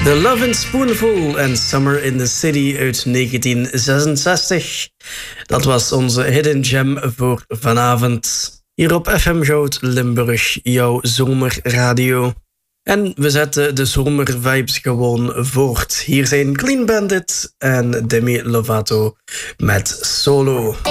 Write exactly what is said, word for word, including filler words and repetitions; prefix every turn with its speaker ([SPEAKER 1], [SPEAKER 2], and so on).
[SPEAKER 1] The Lovin' Spoonful en Summer in the City uit negentien zesenzestig. Dat was onze hidden gem voor vanavond. Hier op F M Goud Limburg, jouw zomerradio. En we zetten de zomervibes gewoon voort. Hier zijn Clean Bandit en Demi Lovato met Solo.